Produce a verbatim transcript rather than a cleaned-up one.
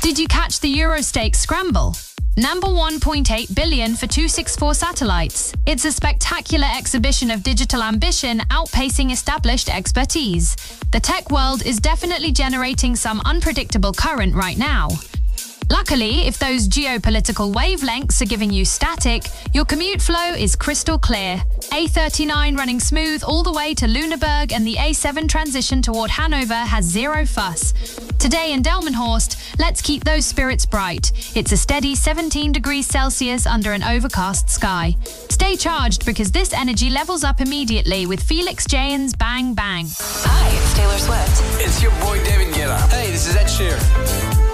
Did you catch the Eurostakes scramble? Number one point eight billion for two sixty-four satellites. It's a spectacular exhibition of digital ambition outpacing established expertise. The tech world is definitely generating some unpredictable current right now. Luckily, if those geopolitical wavelengths are giving you static, your commute flow is crystal clear. A thirty-nine running smooth all the way to Lüneburg, and the A seven transition toward Hanover has zero fuss. Today in Delmenhorst, let's keep those spirits bright. It's a steady seventeen degrees Celsius under an overcast sky. Stay charged because this energy levels up immediately with Felix Jane's Bang Bang. Hi, it's Taylor Swift. It's your boy David Guetta. Hey, this is Ed Sheeran.